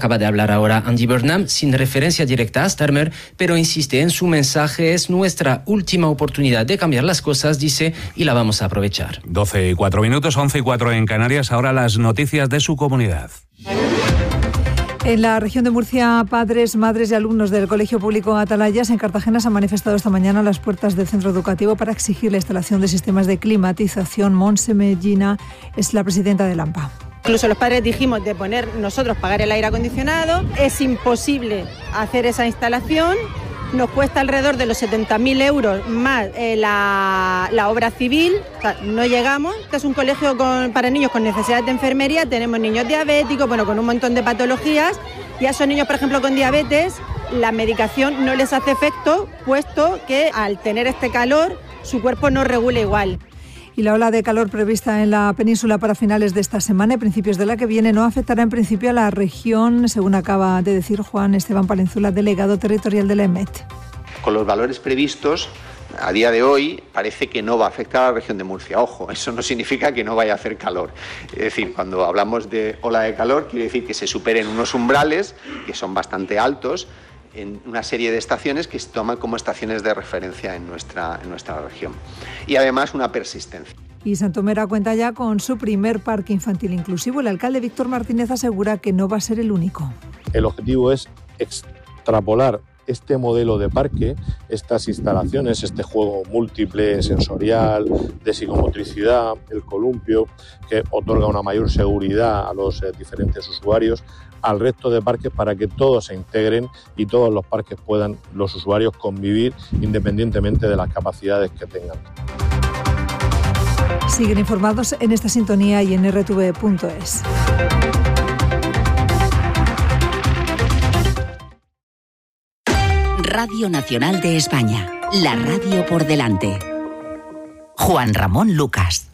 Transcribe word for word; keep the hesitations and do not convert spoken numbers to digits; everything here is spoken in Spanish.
acaba de hablar ahora Andy Burnham, sin referencia directa a Starmer, pero insiste en su mensaje: es nuestra última oportunidad de cambiar las cosas, dice, y la vamos a aprovechar. doce y cuatro minutos, once y cuatro en Canarias, ahora las noticias de su comunidad. En la región de Murcia, padres, madres y alumnos del Colegio Público Atalayas en Cartagena se han manifestado esta mañana a las puertas del centro educativo para exigir la instalación de sistemas de climatización. Montse Medina es la presidenta del AMPA. Incluso los padres dijimos de poner nosotros pagar el aire acondicionado. Es imposible hacer esa instalación. Nos cuesta alrededor de los setenta mil euros más eh, la, la obra civil. O sea, no llegamos. Este es un colegio con, para niños con necesidades de enfermería. Tenemos niños diabéticos, bueno, con un montón de patologías. Y a esos niños, por ejemplo, con diabetes, la medicación no les hace efecto, puesto que al tener este calor, su cuerpo no regula igual. Y la ola de calor prevista en la península para finales de esta semana y principios de la que viene no afectará en principio a la región, según acaba de decir Juan Esteban Palenzuela, delegado territorial de la EMET. Con los valores previstos, a día de hoy parece que no va a afectar a la región de Murcia. Ojo, eso no significa que no vaya a hacer calor. Es decir, cuando hablamos de ola de calor, quiere decir que se superen unos umbrales que son bastante altos en una serie de estaciones que se toman como estaciones de referencia en nuestra, en nuestra región. Y además una persistencia. Y Santomera cuenta ya con su primer parque infantil inclusivo. El alcalde Víctor Martínez asegura que no va a ser el único. El objetivo es extrapolar este modelo de parque, estas instalaciones, este juego múltiple, sensorial, de psicomotricidad, el columpio, que otorga una mayor seguridad a los eh, diferentes usuarios, al resto de parques para que todos se integren y todos los parques puedan los usuarios convivir independientemente de las capacidades que tengan. Siguen informados en esta sintonía y en erre te ve punto es. Radio Nacional de España, la radio por delante. Juan Ramón Lucas.